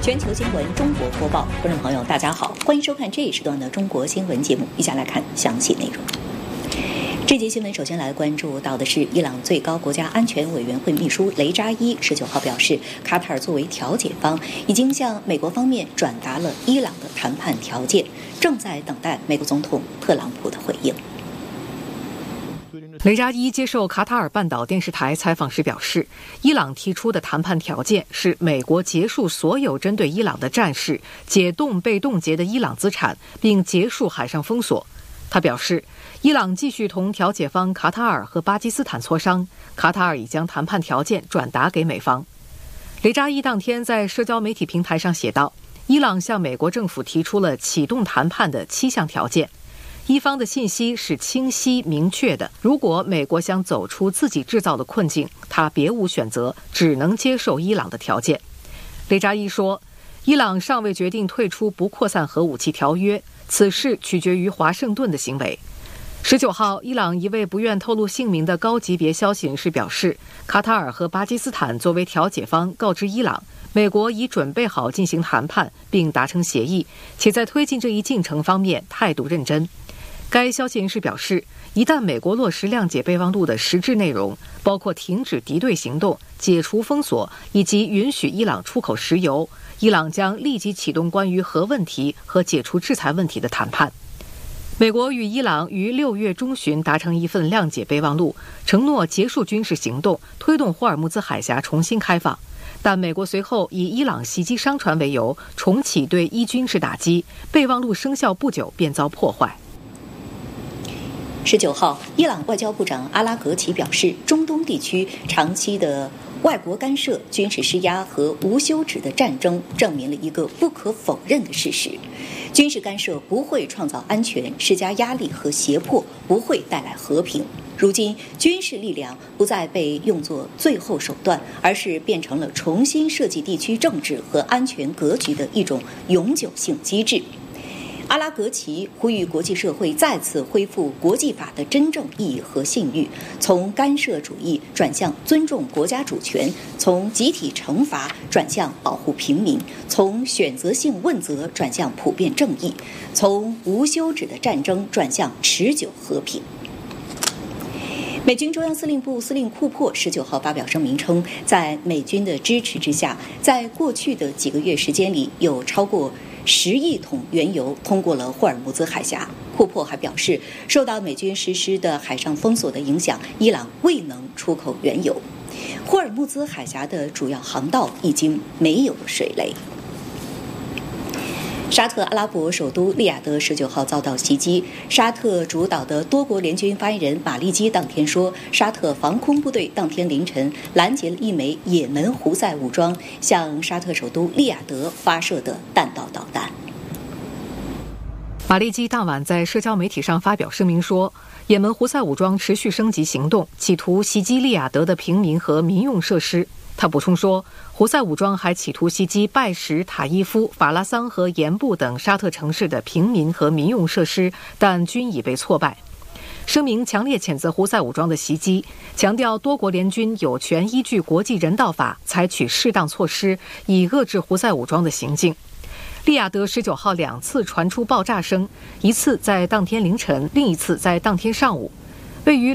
全球新闻中国播报，观众朋友大家好，欢迎收看这一时段的中国新闻节目，一起来看详细内容。这节新闻首先来关注到的是，伊朗最高国家安全委员会秘书雷扎伊19号表示，卡塔尔作为调解方，已经向美国方面转达了伊朗的谈判条件，正在等待美国总统特朗普的回应。 雷扎伊接受卡塔尔半岛电视台采访时表示，伊朗提出的谈判条件是美国结束所有针对伊朗的战事，解冻被冻结的伊朗资产，并结束海上封锁。他表示，伊朗继续同调解方卡塔尔和巴基斯坦磋商，卡塔尔已将谈判条件转达给美方。雷扎伊当天在社交媒体平台上写道，伊朗向美国政府提出了启动谈判的7项条件。伊方的信息是清晰明确的，如果美国想走出自己制造的困境，他别无选择，只能接受伊朗的条件。雷扎伊说，伊朗尚未决定退出不扩散核武器条约，此事取决于华盛顿的行为。19号，伊朗一位不愿透露姓名的高级别消息人士表示，卡塔尔和巴基斯坦作为调解方告知伊朗，美国已准备好进行谈判并达成协议，且在推进这一进程方面态度认真。该消息人士表示，一旦美国落实谅解备忘录的实质内容，包括停止敌对行动、解除封锁以及允许伊朗出口石油，伊朗将立即启动关于核问题和解除制裁问题的谈判。美国与伊朗于6月中旬达成一份谅解备忘录，承诺结束军事行动，推动霍尔木兹海峡重新开放。但美国随后以伊朗袭击商船为由，重启对伊军事打击，备忘录生效不久便遭破坏。 19号，伊朗外交部长阿拉格齐表示，中东地区长期的外国干涉、军事施压和无休止的战争证明了一个不可否认的事实：军事干涉不会创造安全，施加压力和胁迫不会带来和平。如今，军事力量不再被用作最后手段，而是变成了重新设计地区政治和安全格局的一种永久性机制。阿拉格齐呼吁国际社会再次恢复国际法的真正意义和信誉，从干涉主义转向尊重国家主权，从集体惩罚转向保护平民，从选择性问责转向普遍正义，从无休止的战争转向持久和平。美军中央司令部司令库珀19号发表声明称，在美军的支持之下，在过去的几个月时间里，有超过10亿桶原油通过了霍尔木兹海峡。库珀还表示，受到美军实施的海上封锁的影响，伊朗未能出口原油。霍尔木兹海峡的主要航道已经没有了水雷。沙特阿拉伯首都利雅得19号遭到袭击，沙特主导的多国联军发言人马利基当天说，沙特防空部队当天凌晨拦截了一枚也门胡塞武装向沙特首都利雅得发射的弹道导弹。 马利基当晚在社交媒体上发表声明说，也门胡塞武装持续升级行动，企图袭击利雅得的平民和民用设施。他补充说，胡塞武装还企图袭击拜什、塔伊夫、法拉桑和盐布等沙特城市的平民和民用设施，但均已被挫败。声明强烈谴责胡塞武装的袭击，强调多国联军有权依据国际人道法采取适当措施，以遏制胡塞武装的行径。利雅得19号2次传出爆炸声，一次在当天凌晨，另一次在当天上午。位于